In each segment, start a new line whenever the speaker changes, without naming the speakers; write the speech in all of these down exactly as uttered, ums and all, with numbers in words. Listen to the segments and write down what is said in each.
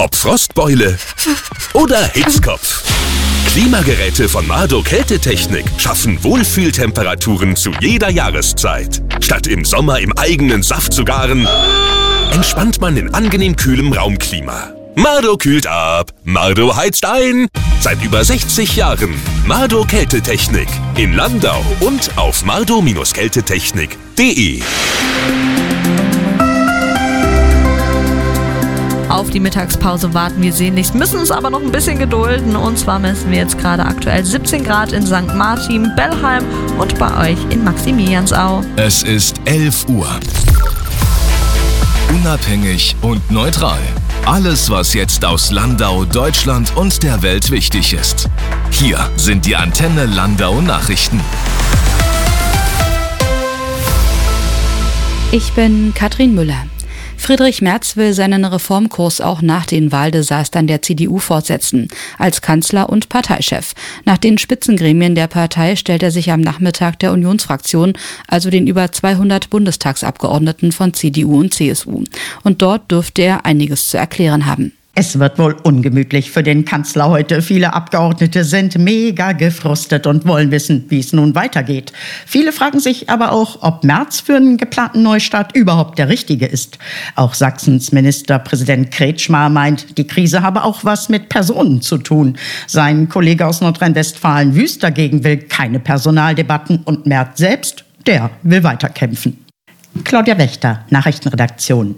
Ob Frostbeule oder Hitzkopf. Klimageräte von Mardo Kältetechnik schaffen Wohlfühltemperaturen zu jeder Jahreszeit. Statt im Sommer im eigenen Saft zu garen, entspannt man in angenehm kühlem Raumklima. Mardo kühlt ab, Mardo heizt ein. Seit über sechzig Jahren Mardo Kältetechnik in Landau und auf mardo Kältetechnik punkt de.
Auf die Mittagspause warten wir sehnlichst, müssen uns aber noch ein bisschen gedulden. Und zwar messen wir jetzt gerade aktuell siebzehn Grad in Sankt Martin, Bellheim und bei euch in Maximiliansau.
Es ist elf Uhr. Unabhängig und neutral. Alles, was jetzt aus Landau, Deutschland und der Welt wichtig ist. Hier sind die Antenne Landau Nachrichten.
Ich bin Katrin Müller. Friedrich Merz will seinen Reformkurs auch nach den Wahldesastern der C D U fortsetzen, als Kanzler und Parteichef. Nach den Spitzengremien der Partei stellt er sich am Nachmittag der Unionsfraktion, also den über zweihundert Bundestagsabgeordneten von C D U und C S U. Und dort dürfte er einiges zu erklären haben.
Es wird wohl ungemütlich für den Kanzler heute. Viele Abgeordnete sind mega gefrustet und wollen wissen, wie es nun weitergeht. Viele fragen sich aber auch, ob Merz für einen geplanten Neustart überhaupt der Richtige ist. Auch Sachsens Ministerpräsident Kretschmer meint, die Krise habe auch was mit Personen zu tun. Sein Kollege aus Nordrhein-Westfalen Wüst dagegen will keine Personaldebatten und Merz selbst, der will weiterkämpfen. Claudia Wächter, Nachrichtenredaktion.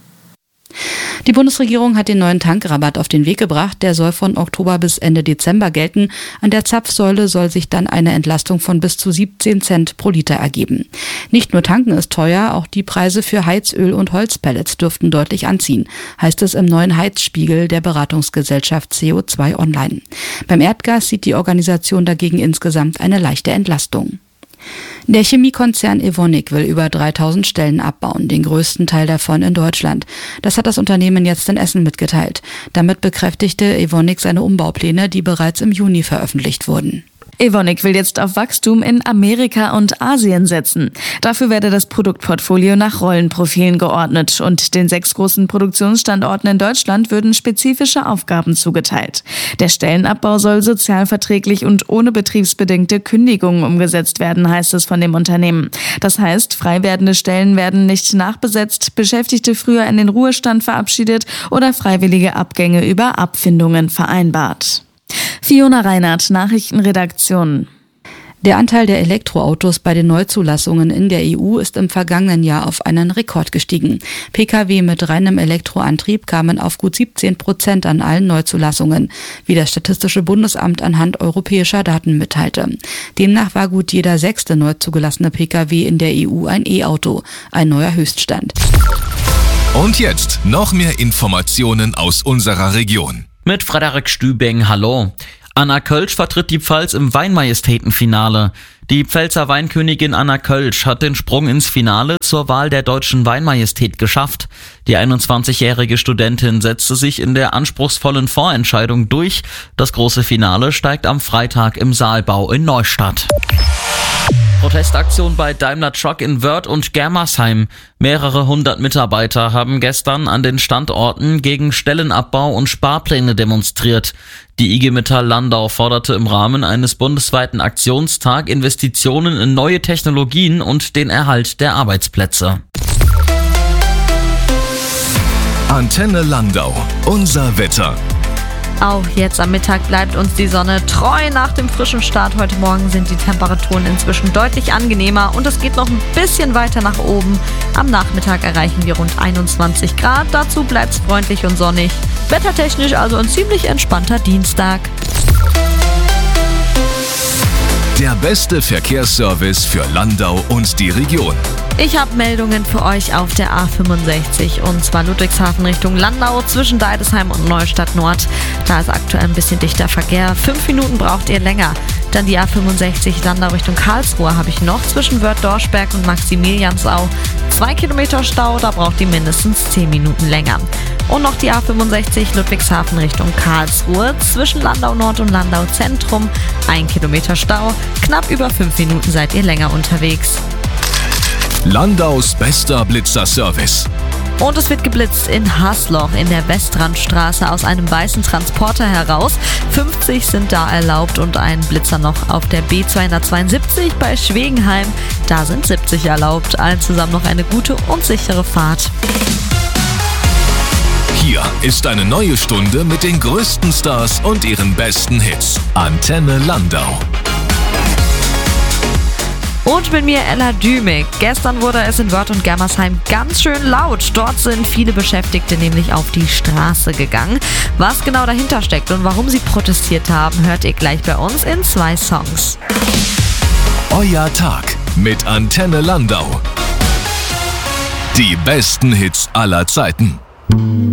Die Bundesregierung hat den neuen Tankrabatt auf den Weg gebracht. Der soll von Oktober bis Ende Dezember gelten. An der Zapfsäule soll sich dann eine Entlastung von bis zu siebzehn Cent pro Liter ergeben. Nicht nur tanken ist teuer, auch die Preise für Heizöl und Holzpellets dürften deutlich anziehen, heißt es im neuen Heizspiegel der Beratungsgesellschaft C O zwei Online. Beim Erdgas sieht die Organisation dagegen insgesamt eine leichte Entlastung. Der Chemiekonzern Evonik will über dreitausend Stellen abbauen, den größten Teil davon in Deutschland. Das hat das Unternehmen jetzt in Essen mitgeteilt. Damit bekräftigte Evonik seine Umbaupläne, die bereits im Juni veröffentlicht wurden.
Evonik will jetzt auf Wachstum in Amerika und Asien setzen. Dafür werde das Produktportfolio nach Rollenprofilen geordnet und den sechs großen Produktionsstandorten in Deutschland würden spezifische Aufgaben zugeteilt. Der Stellenabbau soll sozialverträglich und ohne betriebsbedingte Kündigungen umgesetzt werden, heißt es von dem Unternehmen. Das heißt, frei werdende Stellen werden nicht nachbesetzt, Beschäftigte früher in den Ruhestand verabschiedet oder freiwillige Abgänge über Abfindungen vereinbart. Fiona Reinhardt, Nachrichtenredaktion.
Der Anteil der Elektroautos bei den Neuzulassungen in der E U ist im vergangenen Jahr auf einen Rekord gestiegen. Pkw mit reinem Elektroantrieb kamen auf gut siebzehn Prozent an allen Neuzulassungen, wie das Statistische Bundesamt anhand europäischer Daten mitteilte. Demnach war gut jeder sechste neu zugelassene Pkw in der E U ein E-Auto, ein neuer Höchststand.
Und jetzt noch mehr Informationen aus unserer Region.
Mit Frederik Stübing, hallo. Anna Kölsch vertritt die Pfalz im Weinmajestätenfinale. Die Pfälzer Weinkönigin Anna Kölsch hat den Sprung ins Finale zur Wahl der deutschen Weinmajestät geschafft. Die einundzwanzigjährige Studentin setzte sich in der anspruchsvollen Vorentscheidung durch. Das große Finale steigt am Freitag im Saalbau in Neustadt. Protestaktion bei Daimler Truck in Wörth und Germersheim. Mehrere hundert Mitarbeiter haben gestern an den Standorten gegen Stellenabbau und Sparpläne demonstriert. Die I G Metall Landau forderte im Rahmen eines bundesweiten Aktionstags Investitionen in neue Technologien und den Erhalt der Arbeitsplätze.
Antenne Landau, unser Wetter.
Auch jetzt am Mittag bleibt uns die Sonne treu. Nach dem frischen Start heute Morgen sind die Temperaturen inzwischen deutlich angenehmer und es geht noch ein bisschen weiter nach oben. Am Nachmittag erreichen wir rund einundzwanzig Grad. Dazu bleibt es freundlich und sonnig. Wettertechnisch also ein ziemlich entspannter Dienstag.
Der beste Verkehrsservice für Landau und die Region.
Ich habe Meldungen für euch auf der A fünfundsechzig und zwar Ludwigshafen Richtung Landau zwischen Deidesheim und Neustadt Nord. Da ist aktuell ein bisschen dichter Verkehr. Fünf Minuten braucht ihr länger. Dann die A fünfundsechzig Landau Richtung Karlsruhe habe ich noch zwischen Wörth-Dorschberg und Maximiliansau. Zwei Kilometer Stau, da braucht ihr mindestens zehn Minuten länger. Und noch die A fünfundsechzig Ludwigshafen Richtung Karlsruhe zwischen Landau Nord und Landau Zentrum. Ein Kilometer Stau, knapp über fünf Minuten seid ihr länger unterwegs.
Landaus bester Blitzerservice.
Und es wird geblitzt in Hasloch in der Westrandstraße aus einem weißen Transporter heraus. fünfzig sind da erlaubt und ein Blitzer noch auf der B zweihundertzweiundsiebzig bei Schwegenheim. Da sind siebzig erlaubt. Allen zusammen noch eine gute und sichere Fahrt.
Hier ist eine neue Stunde mit den größten Stars und ihren besten Hits. Antenne Landau.
Und mit mir Ella Dümig. Gestern wurde es in Wörth und Germersheim ganz schön laut. Dort sind viele Beschäftigte nämlich auf die Straße gegangen. Was genau dahinter steckt und warum sie protestiert haben, hört ihr gleich bei uns in zwei Songs.
Euer Tag mit Antenne Landau. Die besten Hits aller Zeiten.